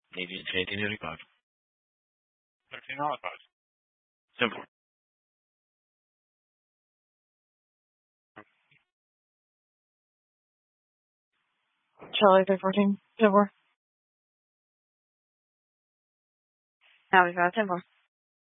1885. 13 holidays. Simple. Charlie 314. 10-4. 95, 10-4.